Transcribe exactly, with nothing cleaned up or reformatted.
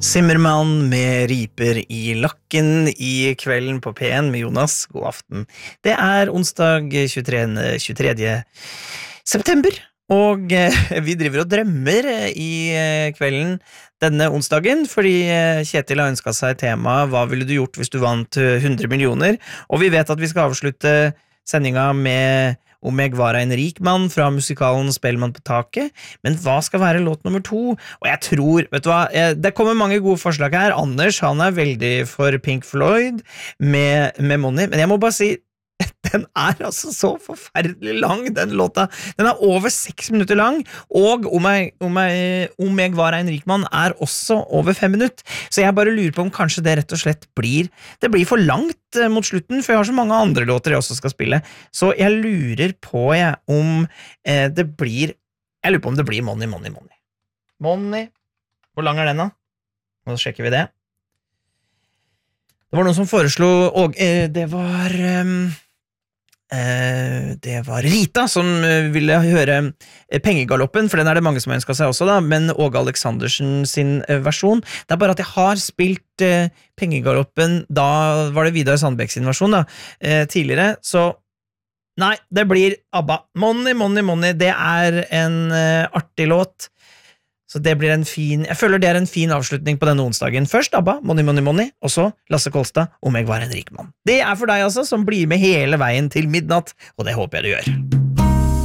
Simmermann med riper i lakken i kvelden på P en med Jonas. God aften. Det er onsdag tjuetredje tjuetredje september, og eh, vi driver og drømmer i eh, kvelden denne onsdagen, fordi eh, Kjetil har ønsket seg tema «Hva ville du gjort hvis du vant eh, hundre millioner?» Og vi vet at vi skal avslutte sendinga med Om jeg var en rik mann fra musikalen Spellemann på taket, men hva skal være låt nummer to? Og jeg tror, vet du hva, eh, det kommer mange gode forslag her. Anders, han er veldig for Pink Floyd med, med Money, men jeg må bare si, den er altså så forferdelig lang, den låta. Den er over seks minutter lang, og om jeg, om, jeg, om jeg var en rik mann er også over fem minutter. Så jeg bare lurer på om kanskje det rett og slett blir, det blir for langt eh, mot slutten, for jeg har så mange andre låter jeg også skal spille. Så jeg lurer på jeg, om eh, det blir, jeg lurer på om det blir Money, Money, Money. Money. Hvor lang er den da? Nå sjekker vi det. Det var noen som foreslo, og eh, det var... Um, Eh, det var Rita som eh, ville høre eh, Pengegaloppen, for den er det mange som har ønsket seg også da, men Åge Aleksandersen sin eh, versjon. Det er bare at jeg har spilt eh, Pengegaloppen, da var det Vidar Sandbekk sin versjon da, eh, tidligere, så nei, det blir ABBA. Money, Money, Money, det er en eh, artig låt. Så det blir en fin, jeg føler det er en fin avslutning på denne onsdagen. Først ABBA, Money, Money, Money, og så Lasse Kolstad, Om jeg var en rik mann. Det er for deg altså, som blir med hele veien til midnatt, og det håper jeg du gjør.